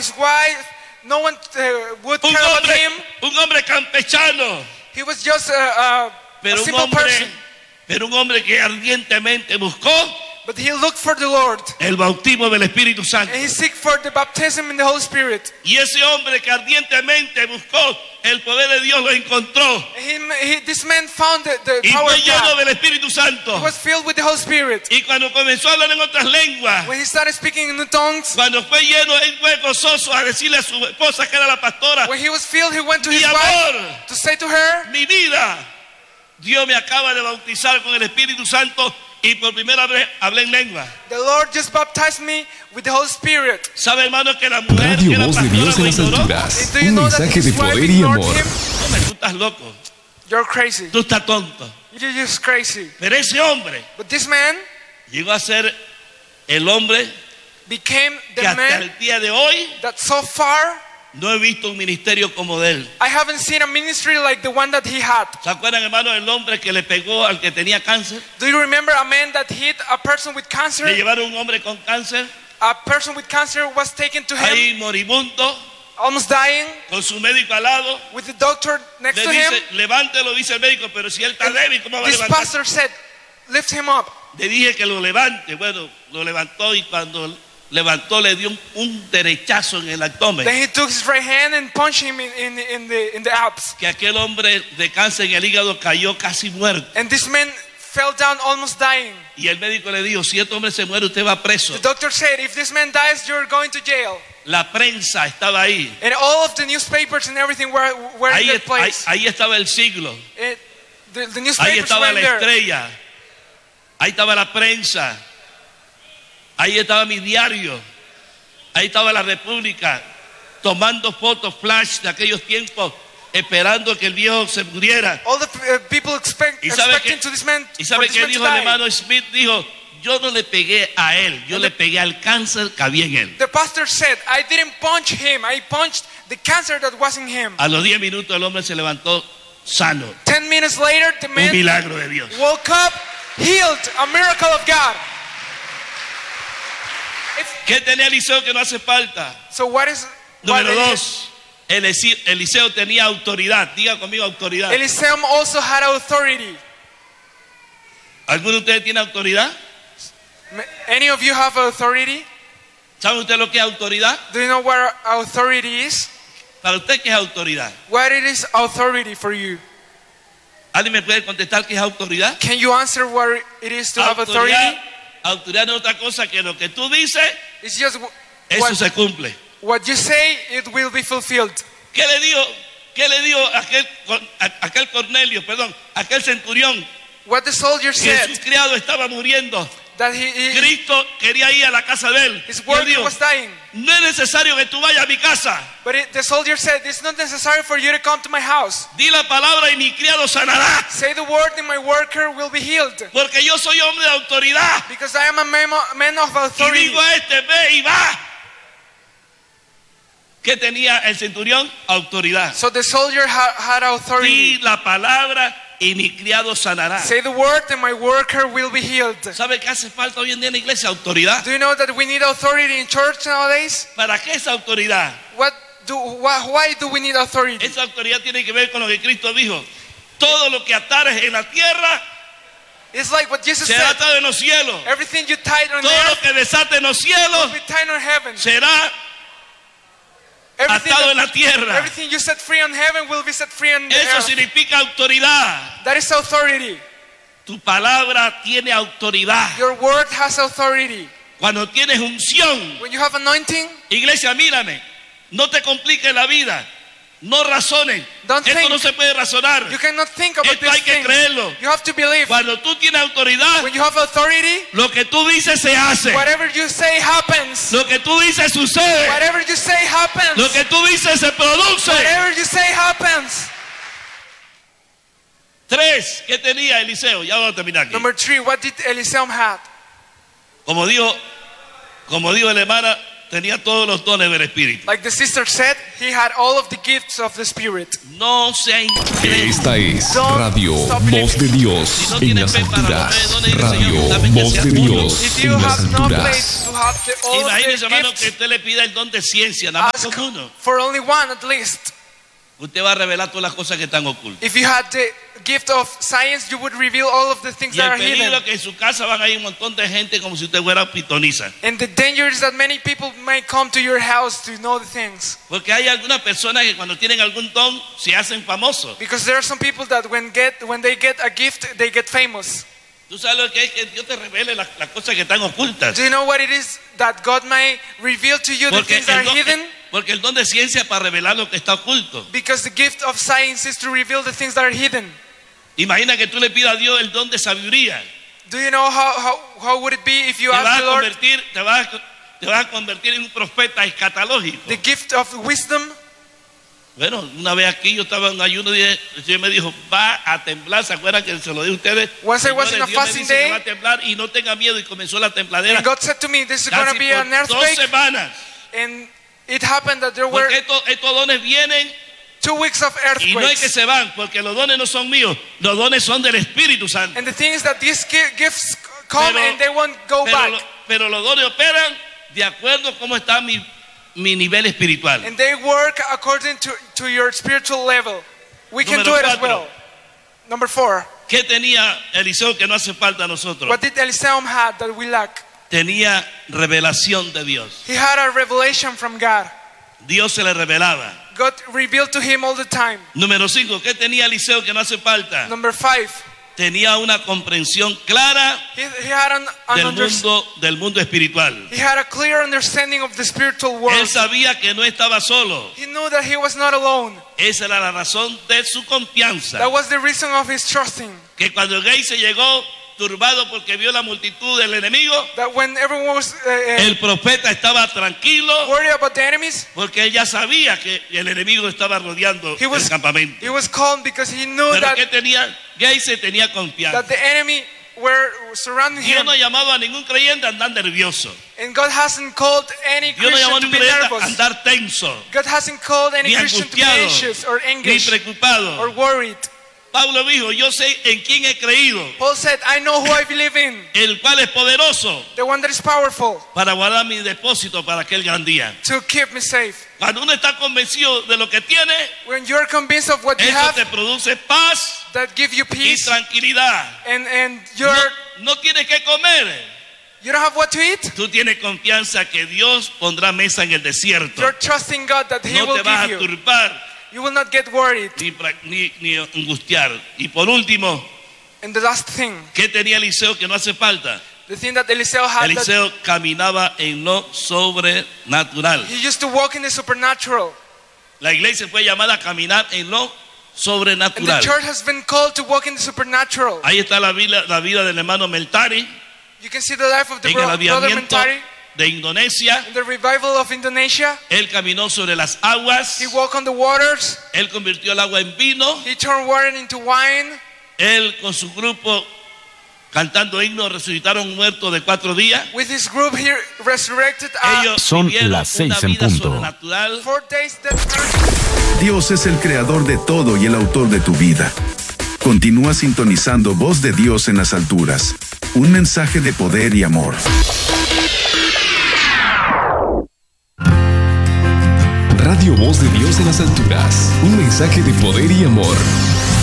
his wife, no one would care about him. Un hombre campechano, He was just a simple person. pero un hombre que ardientemente buscó But he looked for the Lord. el bautismo del Espíritu Santo. And he seeked for the baptism in the Holy Spirit. Y ese hombre que ardientemente buscó el poder de Dios lo encontró. And this man found the Y power fue of lleno God. del Espíritu Santo. He was filled with the Holy Spirit. Y cuando comenzó a hablar en otras lenguas, When he started speaking in new tongues, cuando fue lleno, él fue gozoso a decirle a su esposa que era la pastora: when he was filled, he went to mi his amor, wife to say to her, mi vida, Dios me acaba de bautizar con el Espíritu Santo y por primera vez hablé en lengua. the Lord just baptized me with the Holy Spirit. ¿Sabe, hermano, que la mujer Radio que era Voz de Dios en pastora lo las ignoró? alturas. Do you Un know that mensaje de his wife poder y ignored amor. him? Hombre, tú estás loco, You're crazy. tú estás tonto. You're just crazy. Pero ese hombre But this man llegó a ser el hombre became que the hasta man el día de hoy that so far no he visto un ministerio como de él. I haven't seen a ministry like the one that he had. ¿Se acuerdan, hermano, del hombre que le pegó al que tenía cáncer? Do you remember a man that hit a person with cancer? Le llevaron un hombre con cáncer, A person with cancer was taken to him, ahí moribundo, almost dying, con su médico al lado. with the doctor next Le to him. dice, levántelo, dice el médico, pero si él está débil, ¿cómo va a This levantar? pastor said, lift him up. Le dije que lo levante. Bueno, lo levantó y cuando levantó le dio un derechazo en el abdomen. Then he took his right hand and punched him in the abs. Que aquel hombre de cáncer en el hígado cayó casi muerto. And this man fell down almost dying. Y el médico le dijo, si este hombre se muere, usted va preso. The doctor said, if this man dies, you're going to jail. La prensa estaba ahí. And all of the newspapers and everything were in Ahí, that place. ahí estaba el siglo. The Ahí newspapers estaba were la there. estrella. Ahí estaba la prensa. Ahí estaba mi diario. Ahí estaba la República tomando fotos flash de aquellos tiempos, esperando que el viejo se muriera. All the people ¿Y sabe expecting qué- to this man, ¿Y for sabe this qué man to dijo el die. hermano Smith? Dijo, yo no le pegué a él, yo le pegué al cáncer que había en él. The pastor said, I didn't punch him, I punched the cancer that was in him. A los 10 minutos el hombre se levantó sano. 10 minutes later, the Un man milagro de Dios. woke up, healed, a miracle of God. ¿Qué tenía Eliseo que no hace falta? So what is Número what 2, Eliseo tenía autoridad. Diga conmigo autoridad. Eliseum also had authority. ¿Alguno de ustedes tiene autoridad? Any of you have authority? ¿Sabe usted lo que es autoridad? Do you know what authority is? Para usted, ¿qué es autoridad? What it is authority for you? ¿Alguien me puede contestar qué es autoridad? Can you answer what it is to have authority? Autoridad no es otra cosa que lo que tú dices, It's just eso se cumple. what you say, it will be fulfilled. ¿Qué le dijo aquel Cornelio, aquel centurión, What the soldier que said, su criado estaba muriendo? that Cristo quería ir a la casa de él. his Y él worker dijo, was dying. no es necesario que tú vayas a mi casa. But the soldier said, it's not necessary for you to come to my house. Di la palabra y mi criado sanará. Say the word and my worker will be healed. Porque yo soy hombre de autoridad. Because I am a man of Y authority. digo a este, ve y va. ¿Qué tenía el centurión? Autoridad. So the soldier had Di authority. la palabra y mi criado sanará. Say the word and my worker will be healed. ¿Sabe qué hace falta hoy en día en la iglesia? Autoridad. Do you know that we need authority in church nowadays? ¿Para qué esa autoridad? Why do we need authority? Esa autoridad tiene que ver con lo que Cristo dijo. Todo lo que atares en la tierra It's like what Jesus será said. atado en los cielos. Everything you tie on Todo lo earth que desate en los cielos will be tied on heaven. será atado en la tierra. Everything you set free on heaven will be set free on the Eso earth. significa autoridad. That is authority. Tu palabra tiene autoridad. Your word has authority. Cuando tienes unción, When you have anointing, iglesia, mírame, no te compliques la vida, no razones. Don't Esto think. no se puede razonar. you cannot think about Esto hay these que things. creerlo. You have to believe. Cuando tú tienes autoridad, When you have authority, lo que tú dices se hace. whatever you say happens. Lo que tú dices sucede. Whatever you say happens. Lo que tú dices se produce. Whatever you say happens. 3, ¿qué tenía Eliseo? Ya vamos a terminar aquí. Number 3, what did Eliseum have? Como dijo la hermana, tenía todos los dones del Espíritu. Like the sister said, he had all of the gifts of the Spirit. No sea incrédulo. Esta es Don't Radio stop Voz believing. de Dios Si no en tiene las fe para los alturas. dones, dile, Radio Señor, dame que Voz sea de uno. Dios If en you las have no alturas. place to have all of Imagínese, the hermano, que gifts, usted le pida el don de ciencia, nada más ask con uno. for only one at least. Usted va a revelar todas las cosas que están ocultas. If you had the gift of science, you would reveal all of the things Y that el are hidden. peligro que en su casa van a ir un montón de gente como si usted fuera pitoniza. And the danger is that many people may come to your house to know the things. Porque hay algunas personas que cuando tienen algún don se hacen famosos. Because there are some people that when they get a gift, they get famous. Tú sabes lo que es que Dios te revele las cosas que están ocultas. Do you know what it is that God may reveal to you the Porque things that el, are hidden? porque el don de ciencia es para revelar lo que está oculto. Because the gift of science is to reveal the things that are hidden. Imagina que tú le pidas a Dios el don de sabiduría. Do you know how would it be if you Te vas ask a the Lord convertir, te vas a convertir en un profeta escatológico. the gift of wisdom? Bueno, una vez aquí yo estaba en ayuno y el Señor me dijo, va a temblar. ¿Se acuerdan que se lo di a ustedes? Once I was in a Señores, Dios me fasting dice que day, va a temblar y no tenga miedo, y comenzó la tembladera. and God said to me, this is going Casi to be por an 2 earthquake. semanas. And it happened that there were Porque estos dones vienen 2 weeks of y no es que earthquakes. se van, porque los dones no son míos, los dones son del Espíritu Santo. And the thing is that these gifts come Pero- and they won't go back. Pero los dones operan de acuerdo a cómo está mi nivel espiritual. And they work according to your spiritual level. We can Número do it as 4. well. Number 4. ¿Qué tenía Eliseo que no hace falta a nosotros? What did Eliseum have that we lack? Tenía revelación de Dios. He had a revelation from God. Dios se le revelaba. God revealed to him all the time. Número 5, ¿qué tenía Eliseo que no hace falta? Number 5. Tenía una comprensión clara He had del mundo espiritual. he had a clear understanding of the spiritual Él world. sabía que no estaba solo. He knew that he was not alone. Esa era la razón de su confianza. That was the reason of his trusting. Que cuando el rey se llegó turbado porque vio la multitud del enemigo, That when everyone was el profeta estaba tranquilo worried about the enemies, porque él ya sabía que el enemigo estaba rodeando he was el campamento. he was calm because he knew Pero that que tenía, Geise tenía confianza. the enemy were surrounding Dios him. no ha llamado a ningún creyente a andar nervioso. And God hasn't called any Dios no llamó a Christian to ningún be creyente a nervous. andar tenso, God hasn't called any ni Christian to be angustiado, anxious or ni anguished preocupado. or worried. Pablo dijo, yo sé en quién he creído, Paul said, I know who I believe in, el cual es poderoso the one that is powerful para guardar mi depósito para aquel gran día. to keep me safe. Cuando uno está convencido de lo que tiene, When you're convinced of what you eso have, te produce paz that give you y peace, tranquilidad. and No tienes que comer. you don't have what to eat, Tú tienes confianza que Dios pondrá mesa en el desierto. you're trusting God that He No will te vas a give you. turbar You will not get worried. ni angustiar. Y por último, And the last thing, ¿qué tenía Eliseo que no hace falta? the thing that Eliseo had, that Eliseo caminaba en lo sobrenatural. he used to walk in the supernatural. La iglesia fue llamada a caminar en lo And the sobrenatural. church has been called to walk in the supernatural. Ahí está la vida del hermano Meltari You can see the life of the en el brother avivamiento Mentari de Indonesia. in the revival of Indonesia. Él caminó sobre las aguas. He walked on the waters. Él convirtió el agua en vino. He turned water into wine. Él con su grupo cantando himnos resucitaron un muerto de 4 días. With his group, he resurrected Ellos Son vivieron las 6 una en vida punto. sobrenatural. 4 days that Dios es el creador de todo y el autor de tu vida. Continúa sintonizando Voz de Dios en las alturas. Un mensaje de poder y amor. Radio Voz de Dios en las alturas. Un mensaje de poder y amor.